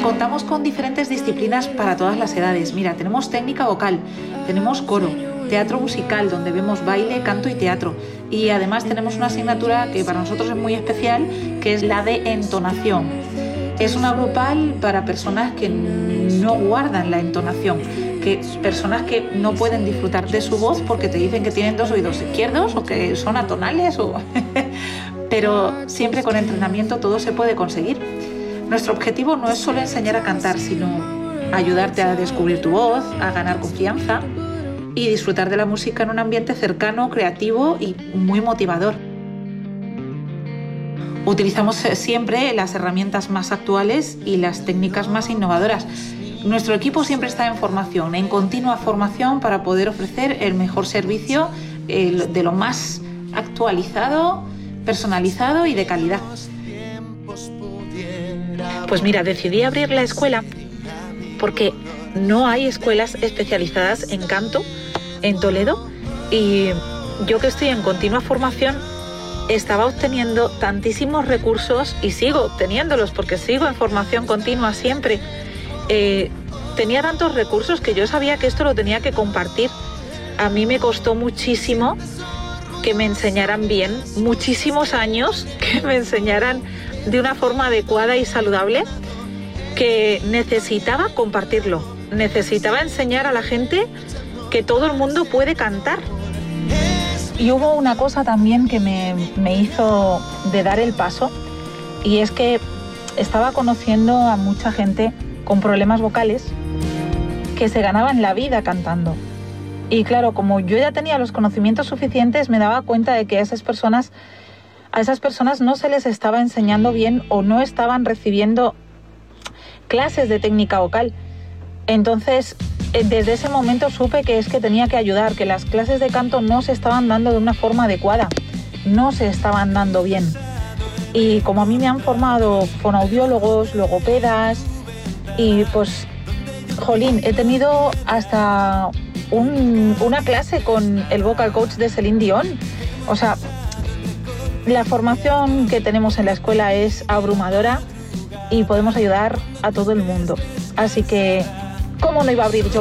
Contamos con diferentes disciplinas para todas las edades. Mira, tenemos técnica vocal, tenemos coro, teatro musical, donde vemos baile, canto y teatro. Y además tenemos una asignatura que para nosotros es muy especial, que es la de entonación. Es una grupal para personas que no guardan la entonación, personas que no pueden disfrutar de su voz porque te dicen que tienen 2 oídos izquierdos o que son atonales, pero siempre con entrenamiento todo se puede conseguir. Nuestro objetivo no es solo enseñar a cantar, sino ayudarte a descubrir tu voz, a ganar confianza y disfrutar de la música en un ambiente cercano, creativo y muy motivador. Utilizamos siempre las herramientas más actuales y las técnicas más innovadoras. Nuestro equipo siempre está en formación, en continua formación, para poder ofrecer el mejor servicio de lo más actualizado, personalizado y de calidad. Pues mira, decidí abrir la escuela porque no hay escuelas especializadas en canto en Toledo, y yo, que estoy en continua formación, estaba obteniendo tantísimos recursos y sigo obteniéndolos porque sigo en formación continua siempre. Tenía tantos recursos que yo sabía que esto lo tenía que compartir. A mí me costó muchísimo que me enseñaran bien, muchísimos años que me enseñaran de una forma adecuada y saludable, que necesitaba compartirlo, necesitaba enseñar a la gente que todo el mundo puede cantar. Y hubo una cosa también que me hizo de dar el paso, y es que estaba conociendo a mucha gente con problemas vocales que se ganaban la vida cantando. Y claro, como yo ya tenía los conocimientos suficientes, me daba cuenta de que a esas personas no se les estaba enseñando bien o no estaban recibiendo clases de técnica vocal. Entonces, desde ese momento supe que es que tenía que ayudar, que las clases de canto no se estaban dando de una forma adecuada, no se estaban dando bien. Y como a mí me han formado fonoaudiólogos, logopedas, y pues, jolín, he tenido hasta una clase con el vocal coach de Celine Dion. O sea, la formación que tenemos en la escuela es abrumadora y podemos ayudar a todo el mundo. Así que, ¿cómo no iba a abrir yo